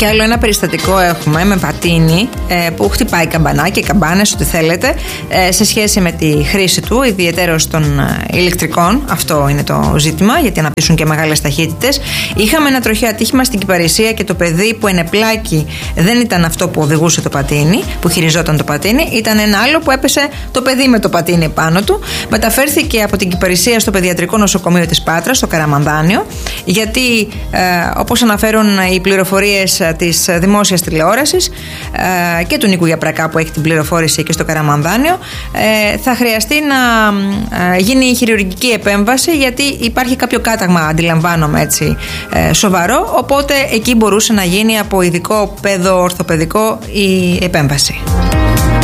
Και άλλο ένα περιστατικό έχουμε με πατίνι που χτυπάει καμπανάκι, καμπάνες, ό,τι θέλετε, σε σχέση με τη χρήση του, ιδιαιτέρως των ηλεκτρικών. Αυτό είναι το ζήτημα, γιατί αναπτύσσουν και μεγάλες ταχύτητες. Είχαμε ένα τροχαίο ατύχημα στην Κυπαρισία και το παιδί που ενεπλάκη δεν ήταν αυτό που οδηγούσε το πατίνι, που χειριζόταν το πατίνι, ήταν ένα άλλο που έπεσε το παιδί με το πατίνι επάνω του. Μεταφέρθηκε από την Κυπαρισία στο Παιδιατρικό Νοσοκομείο της Πάτρας, στο Καραμανδάνιο, γιατί όπως αναφέρουν οι πληροφορίες της δημόσιας τηλεόρασης και του Νίκου Γιαπρακά που έχει την πληροφόρηση και στο Καραμανδάνιο, θα χρειαστεί να γίνει η χειρουργική επέμβαση, γιατί υπάρχει κάποιο κάταγμα, αντιλαμβάνομαι έτσι, σοβαρό, οπότε εκεί μπορούσε να γίνει από ειδικό παιδοορθοπαιδικό η επέμβαση.